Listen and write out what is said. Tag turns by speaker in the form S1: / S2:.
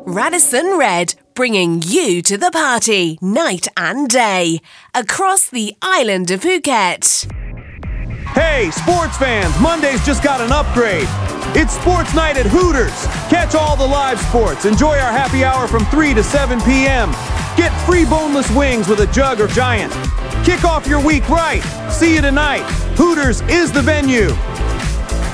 S1: Radisson Red, bringing you to the party, night and day, across the island of Phuket.
S2: Hey, sports fans, Monday's just got an upgrade. It's Sports Night at Hooters. Catch all the live sports. Enjoy our happy hour from 3 to 7 p.m. Get free boneless wings with a jug or giant. Kick off your week right. See you tonight. Hooters is the venue.